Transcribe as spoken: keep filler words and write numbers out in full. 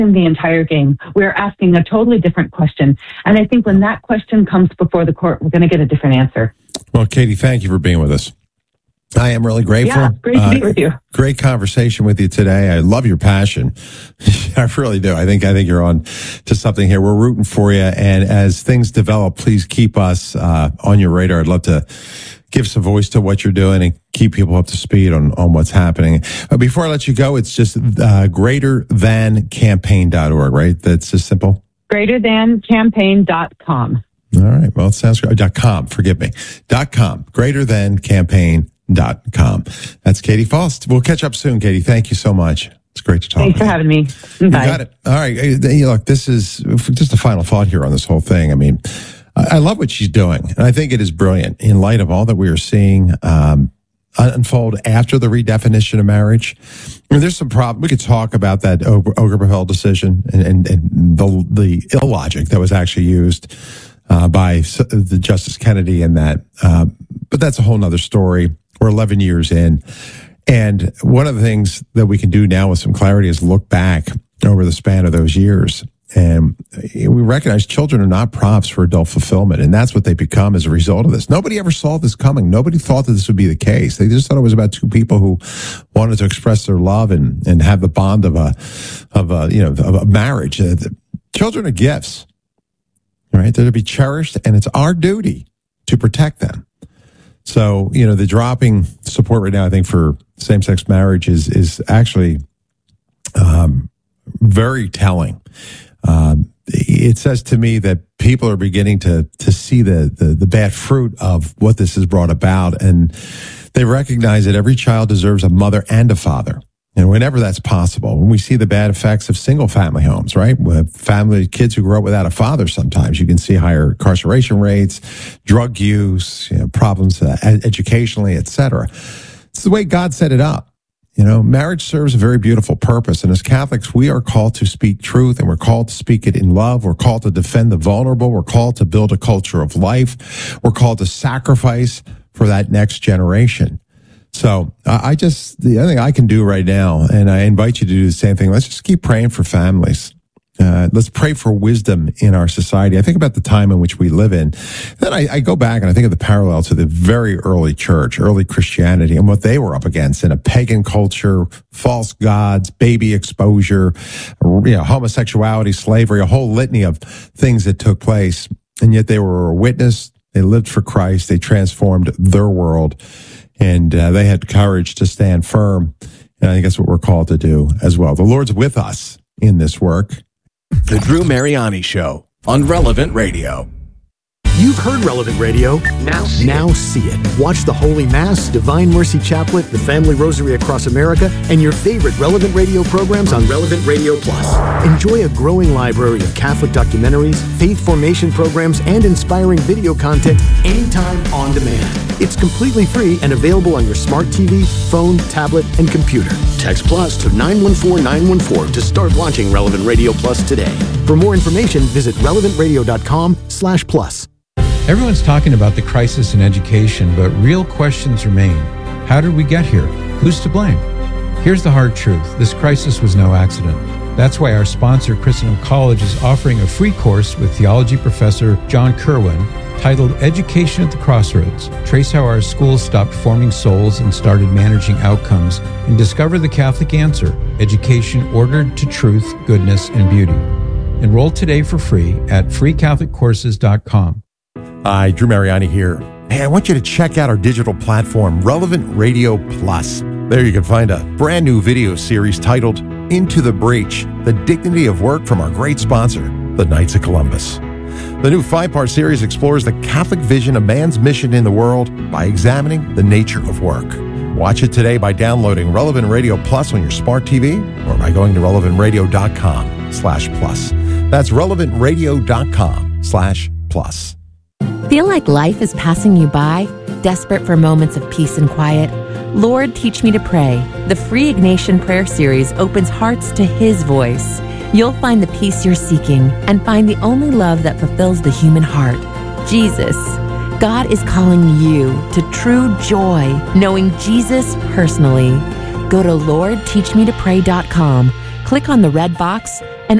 the entire game. We're asking a totally different question. And I think when that question comes before the court, we're going to get a different answer. Well, Katie, thank you for being with us. I am really grateful. Yeah, great to be uh, with you. Great conversation with you today. I love your passion. I really do. I think I think you're on to something here. We're rooting for you. And as things develop, please keep us uh, on your radar. I'd love to give some voice to what you're doing and keep people up to speed on, on what's happening. Uh, before I let you go, it's just uh, greater than campaign dot org, right? That's just simple. greater than campaign dot com. All right. Well, it sounds great. Dot com. Forgive me. Dot com. greater than campaign dot com. That's Katie Faust. We'll catch up soon, Katie. Thank you so much. It's great to talk. Thanks for having me. Bye. You got it. All right. Hey, look, this is just a final thought here on this whole thing. I mean, I love what she's doing, and I think it is brilliant in light of all that we are seeing um, unfold after the redefinition of marriage. I mean, there's some problem. We could talk about that Obergefell decision and, and, and the the illogic that was actually used uh, by the Justice Kennedy in that. Uh, but that's a whole nother story. We're eleven years in. And one of the things that we can do now with some clarity is look back over the span of those years. And we recognize children are not props for adult fulfillment. And that's what they become as a result of this. Nobody ever saw this coming. Nobody thought that this would be the case. They just thought it was about two people who wanted to express their love and, and have the bond of a, of a, you know, of a marriage. Uh, children are gifts, right? They're to be cherished, and it's our duty to protect them. So, you know, the dropping support right now, I think, for same-sex marriage is is actually um, very telling. Um, it says to me that people are beginning to to see the, the the bad fruit of what this has brought about, and they recognize that every child deserves a mother and a father. And whenever that's possible, when we see the bad effects of single family homes, right? With family kids who grow up without a father, sometimes you can see higher incarceration rates, drug use, you know, problems uh, educationally, et cetera. It's the way God set it up. You know, marriage serves a very beautiful purpose. And as Catholics, we are called to speak truth, and we're called to speak it in love. We're called to defend the vulnerable. We're called to build a culture of life. We're called to sacrifice for that next generation. So uh, I just, the other thing I can do right now, and I invite you to do the same thing, let's just keep praying for families. Uh, let's pray for wisdom in our society. I think about the time in which we live in. Then I, I go back and I think of the parallel to the very early church, early Christianity, and what they were up against in a pagan culture, false gods, baby exposure, you know, homosexuality, slavery, a whole litany of things that took place. And yet they were a witness. They lived for Christ. They transformed their world. And uh, they had courage to stand firm. And I think that's what we're called to do as well. The Lord's with us in this work. The Drew Mariani Show on Relevant Radio. You've heard Relevant Radio. Now see, now it. see it. Watch the Holy Mass, Divine Mercy Chaplet, the Family Rosary Across America, and your favorite Relevant Radio programs on Relevant Radio Plus. Enjoy a growing library of Catholic documentaries, faith formation programs, and inspiring video content anytime on demand. It's completely free and available on your smart T V, phone, tablet, and computer. Text Plus to nine one four nine one four to start watching Relevant Radio Plus today. For more information, visit relevant radio dot com slash plus. Everyone's talking about the crisis in education, but real questions remain. How did we get here? Who's to blame? Here's the hard truth. This crisis was no accident. That's why our sponsor, Christendom College, is offering a free course with theology professor John Kerwin titled Education at the Crossroads. Trace how our schools stopped forming souls and started managing outcomes, and discover the Catholic answer, education ordered to truth, goodness, and beauty. Enroll today for free at free catholic courses dot com. Hi, Drew Mariani here. Hey, I want you to check out our digital platform, Relevant Radio Plus. There you can find a brand new video series titled Into the Breach, the Dignity of Work from our great sponsor, the Knights of Columbus. The new five-part series explores the Catholic vision of man's mission in the world by examining the nature of work. Watch it today by downloading Relevant Radio Plus on your smart T V or by going to relevant radio dot com slash plus. That's relevant radio dot com slash plus. Feel like life is passing you by? Desperate for moments of peace and quiet? Lord, Teach Me to Pray. The free Ignatian Prayer Series opens hearts to His voice. You'll find the peace you're seeking and find the only love that fulfills the human heart, Jesus. God is calling you to true joy, knowing Jesus personally. Go to lord teach me to pray dot com, Click on the red box and